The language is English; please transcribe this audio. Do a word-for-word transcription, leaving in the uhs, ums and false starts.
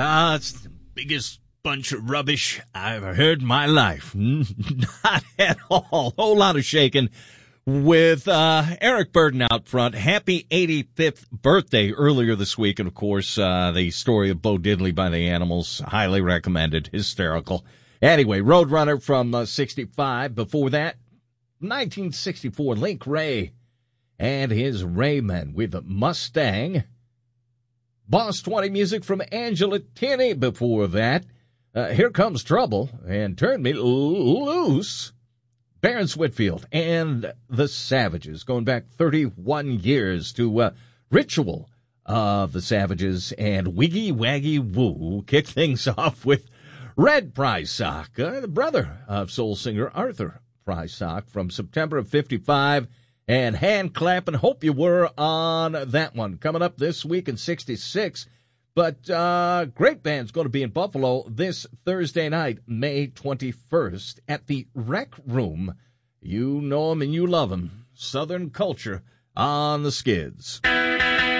Ah, it's the biggest bunch of rubbish I've ever heard in my life. Not at all. Whole lot of shaking with uh, Eric Burden out front. Happy eighty-fifth birthday earlier this week. And, of course, uh, the story of Bo Diddley by the Animals, highly recommended, hysterical. Anyway, Roadrunner from uh, sixty-five. Before that, nineteen sixty-four, Link Wray and his Raymen with Mustang. Boss twenty music from Angela Tinney before that. Uh, Here Comes Trouble and Turn Me Loose. Barron Whitfield and the Savages, going back thirty-one years to uh, Ritual of the Savages and Wiggy Waggy Woo. Kick things off with Red Prysock, uh, the brother of soul singer Arthur Prysock from September of fifty-five. And Hand Clappin', hope you were on that one. Coming up this week in sixty-six. But uh, great band's going to be in Buffalo this Thursday night, May twenty-first, at the Rec Room. You know 'em and you love 'em. Southern Culture on the Skids.